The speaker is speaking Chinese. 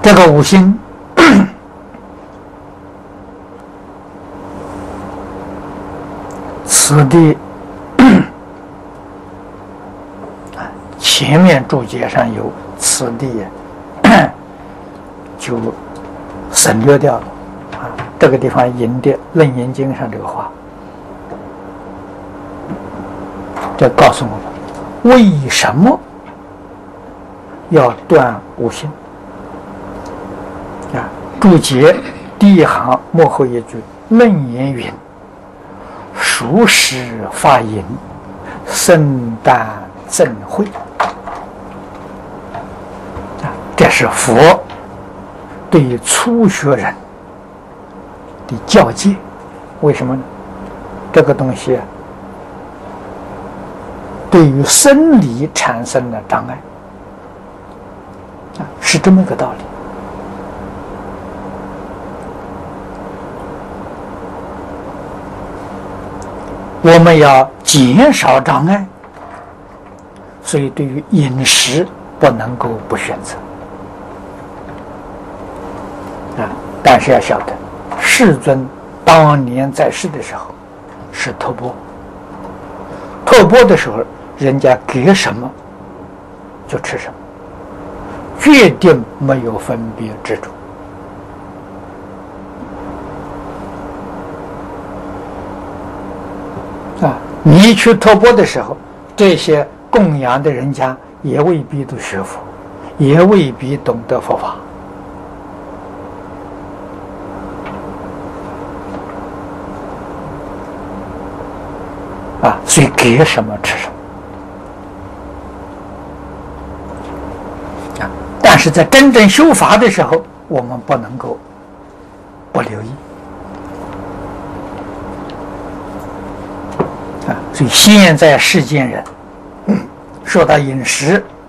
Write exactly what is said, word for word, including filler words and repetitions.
这个五辛此地前面注解上有此地，就省略掉了啊。这个地方引的《楞严经》上这个话，这告诉我们为什么要断五辛啊。注解第一行末后一句，楞严云：熟识发淫，圣诞正会。啊，这是佛对于初学人的教诫。为什么呢？这个东西对于生理产生了障碍，啊，是这么个道理。我们要减少障碍，所以对于饮食不能够不选择啊。但是要晓得，世尊当年在世的时候是托钵，托钵的时候，人家给什么就吃什么，决定没有分别执着。啊，你去托钵的时候，这些供养的人家也未必都学佛，也未必懂得佛法。啊，所以给什么吃什么。啊，但是在真正修法的时候，我们不能够不留意。啊，所以现在世间人，嗯，说到饮食，